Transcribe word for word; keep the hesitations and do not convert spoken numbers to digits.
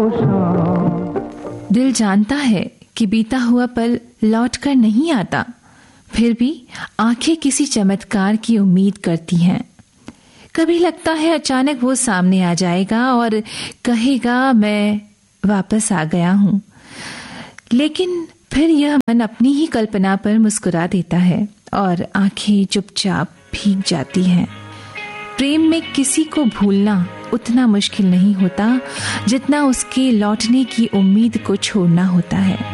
दिल जानता है कि बीता हुआ पल लौट कर नहीं आता, फिर भी आंखें किसी चमत्कार की उम्मीद करती हैं। कभी लगता है अचानक वो सामने आ जाएगा और कहेगा मैं वापस आ गया हूं, लेकिन फिर यह मन अपनी ही कल्पना पर मुस्कुरा देता है और आंखें चुपचाप भीग जाती हैं। प्रेम में किसी को भूलना उतना मुश्किल नहीं होता जितना उसके लौटने की उम्मीद को छोड़ना होता है।